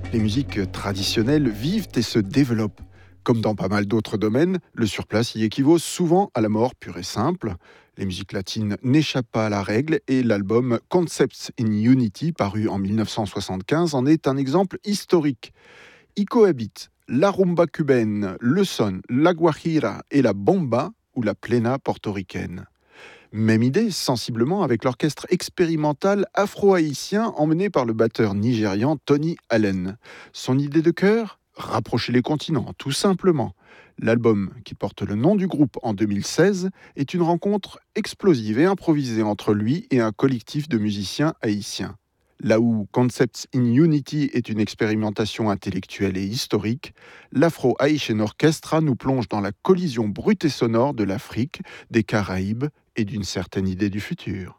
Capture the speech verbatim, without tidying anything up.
Les musiques traditionnelles vivent et se développent. Comme dans pas mal d'autres domaines, le surplace y équivaut souvent à la mort pure et simple. Les musiques latines n'échappent pas à la règle et l'album Concepts in Unity, paru en mille neuf cent soixante-quinze, en est un exemple historique. Y cohabitent la rumba cubaine, le son, la guajira et la bomba ou la plena portoricaine. Même idée, sensiblement, avec l'orchestre expérimental afro-haïtien emmené par le batteur nigérian Tony Allen. Son idée de cœur ? Rapprocher les continents, tout simplement. L'album, qui porte le nom du groupe en deux mille seize, est une rencontre explosive et improvisée entre lui et un collectif de musiciens haïtiens. Là où Concepts in Unity est une expérimentation intellectuelle et historique, l'Afro Haitian Orchestra nous plonge dans la collision brute et sonore de l'Afrique, des Caraïbes et d'une certaine idée du futur.